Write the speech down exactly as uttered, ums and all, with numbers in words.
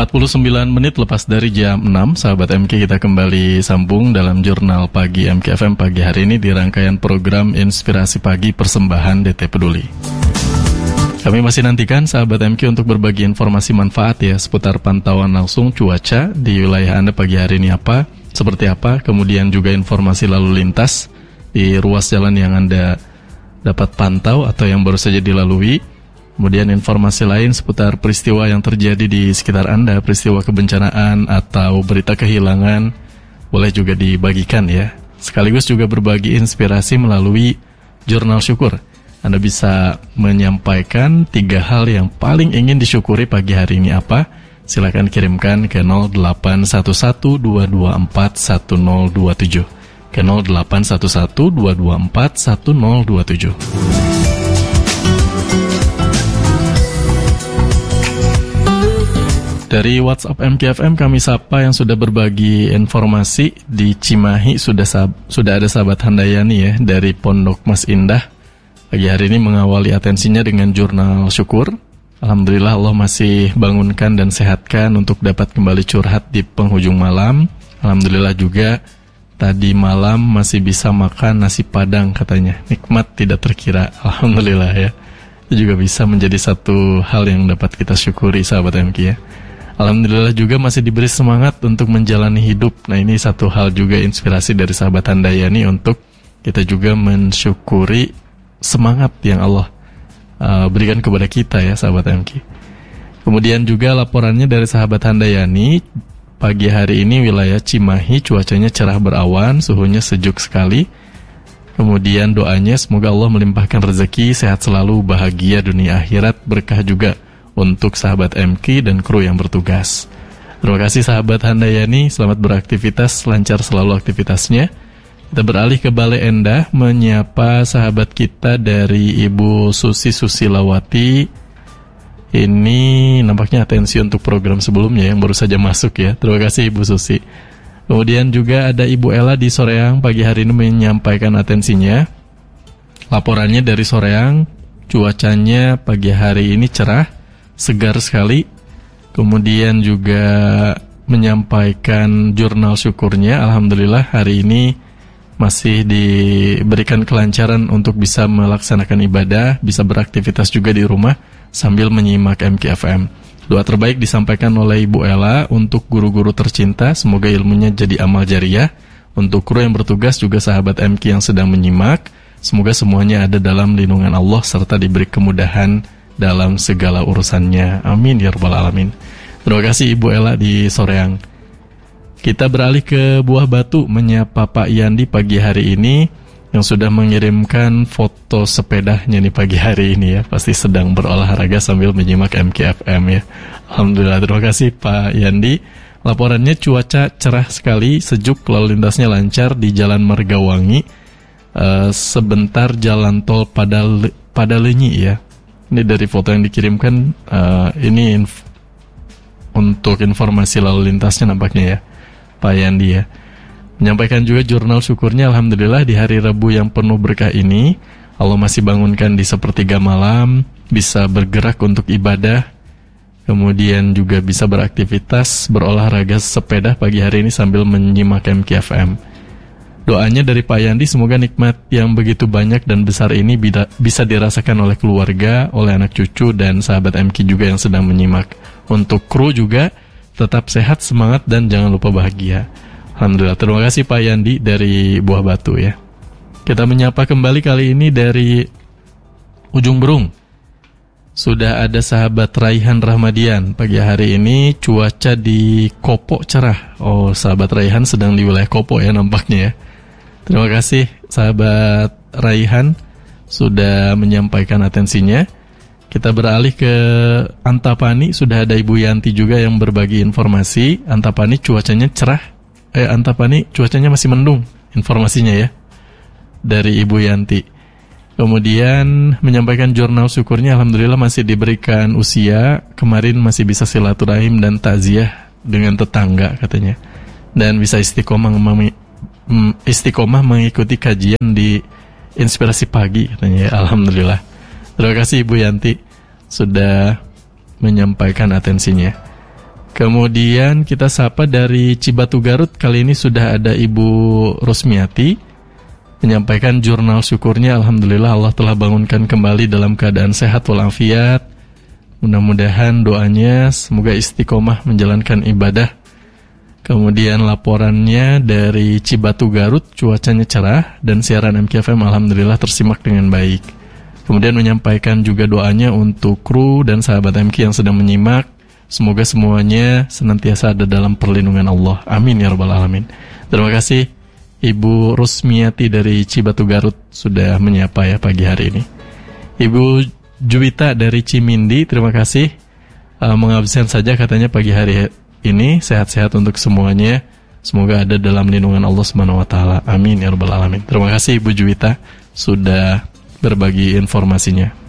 empat puluh sembilan menit lepas dari jam enam, sahabat M K, kita kembali sambung dalam Jurnal Pagi M K F M pagi hari ini di rangkaian program Inspirasi Pagi Persembahan D T Peduli. Kami masih nantikan sahabat M K untuk berbagi informasi manfaat ya seputar pantauan langsung cuaca di wilayah Anda pagi hari ini apa, seperti apa, kemudian juga informasi lalu lintas di ruas jalan yang Anda dapat pantau atau yang baru saja dilalui. Kemudian informasi lain seputar peristiwa yang terjadi di sekitar Anda, peristiwa kebencanaan atau berita kehilangan, boleh juga dibagikan ya. Sekaligus juga berbagi inspirasi melalui Jurnal Syukur. Anda bisa menyampaikan tiga hal yang paling ingin disyukuri pagi hari ini apa? Silakan kirimkan ke nol delapan satu satu dua dua empat satu nol dua tujuh. Ke nol delapan satu satu dua dua empat satu nol dua tujuh. Dari WhatsApp M K F M kami sapa yang sudah berbagi informasi di Cimahi, sudah sab- sudah ada sahabat Handayani ya dari Pondok Mas Indah. Pagi hari ini mengawali atensinya dengan Jurnal Syukur. Alhamdulillah Allah masih bangunkan dan sehatkan untuk dapat kembali curhat di penghujung malam. Alhamdulillah juga tadi malam masih bisa makan nasi padang katanya. Nikmat tidak terkira. Alhamdulillah ya. Itu juga bisa menjadi satu hal yang dapat kita syukuri sahabat M K ya. Alhamdulillah juga masih diberi semangat untuk menjalani hidup. Nah ini satu hal juga inspirasi dari sahabat Handayani untuk kita juga mensyukuri semangat yang Allah uh, berikan kepada kita ya sahabat M K. Kemudian juga laporannya dari sahabat Handayani, pagi hari ini wilayah Cimahi cuacanya cerah berawan, suhunya sejuk sekali. Kemudian doanya semoga Allah melimpahkan rezeki, sehat selalu, bahagia dunia akhirat, berkah juga untuk sahabat M K dan kru yang bertugas. Terima kasih sahabat Handayani, selamat beraktivitas, lancar selalu aktivitasnya. Kita beralih ke Bale Endah, menyapa sahabat kita dari Ibu Susi Susilawati. Ini nampaknya atensi untuk program sebelumnya yang baru saja masuk ya. Terima kasih Ibu Susi. Kemudian juga ada Ibu Ella di Soreang, pagi hari ini menyampaikan atensinya. Laporannya dari Soreang, cuacanya pagi hari ini cerah, segar sekali. Kemudian juga menyampaikan jurnal syukurnya. Alhamdulillah hari ini masih diberikan kelancaran untuk bisa melaksanakan ibadah, bisa beraktivitas juga di rumah sambil menyimak M K F M. Doa terbaik disampaikan oleh Ibu Ella untuk guru-guru tercinta, semoga ilmunya jadi amal jariah. Untuk kru yang bertugas juga sahabat M K yang sedang menyimak, semoga semuanya ada dalam lindungan Allah serta diberi kemudahan dalam segala urusannya. Amin ya rabbal alamin. Terima kasih Ibu Ella di Soreang. Kita beralih ke Buah Batu, menyapa Pak Yandi pagi hari ini yang sudah mengirimkan foto sepedanya nih pagi hari ini ya. Pasti sedang berolahraga sambil menyimak M K F M ya. Alhamdulillah, terima kasih Pak Yandi. Laporannya cuaca cerah sekali, sejuk, lalu lintasnya lancar di Jalan Margawangi. Uh, sebentar jalan tol pada pada Lenyi ya. Ini dari foto yang dikirimkan, uh, ini inf- untuk informasi lalu lintasnya nampaknya ya, Pak Yandi ya. Menyampaikan juga jurnal syukurnya, alhamdulillah di hari Rabu yang penuh berkah ini, Allah masih bangunkan di sepertiga malam, bisa bergerak untuk ibadah, kemudian juga bisa beraktivitas, berolahraga sepeda pagi hari ini sambil menyimak M K F M. Doanya dari Pak Yandi, semoga nikmat yang begitu banyak dan besar ini bisa dirasakan oleh keluarga, oleh anak cucu, dan sahabat M K juga yang sedang menyimak. Untuk kru juga, tetap sehat, semangat, dan jangan lupa bahagia. Alhamdulillah, terima kasih Pak Yandi dari Buah Batu ya. Kita menyapa kembali kali ini dari Ujung Berung. Sudah ada sahabat Raihan Rahmadian. Pagi hari ini cuaca di Kopo cerah. Oh, sahabat Raihan sedang di wilayah Kopo ya nampaknya ya. Terima kasih sahabat Raihan sudah menyampaikan atensinya. Kita beralih ke Antapani, sudah ada Ibu Yanti juga yang berbagi informasi. Antapani cuacanya cerah. Eh Antapani cuacanya masih mendung informasinya ya. Dari Ibu Yanti. Kemudian menyampaikan jurnal syukurnya, alhamdulillah masih diberikan usia. Kemarin masih bisa silaturahim dan takziah dengan tetangga katanya. Dan bisa istiqomah istiqomah mengikuti kajian di Inspirasi Pagi katanya ya. Alhamdulillah. Terima kasih Ibu Yanti sudah menyampaikan atensinya. Kemudian kita sapa dari Cibatu Garut, kali ini sudah ada Ibu Rosmiati menyampaikan jurnal syukurnya. Alhamdulillah Allah telah bangunkan kembali dalam keadaan sehat walafiat. Mudah-mudahan doanya semoga istiqomah menjalankan ibadah. Kemudian laporannya dari Cibatu Garut, cuacanya cerah dan siaran M K F M Alhamdulillah tersimak dengan baik. Kemudian menyampaikan juga doanya untuk kru dan sahabat M K yang sedang menyimak. Semoga semuanya senantiasa ada dalam perlindungan Allah. Amin ya rabbal alamin. Terima kasih Ibu Rusmiati dari Cibatu Garut sudah menyapa ya pagi hari ini. Ibu Juwita dari Cimindi, terima kasih uh, mengabsen saja katanya pagi hari ini. Sehat-sehat untuk semuanya. Semoga ada dalam lindungan Allah Subhanahu wa taala. Amin ya rabbal alamin. Terima kasih Ibu Juwita sudah berbagi informasinya.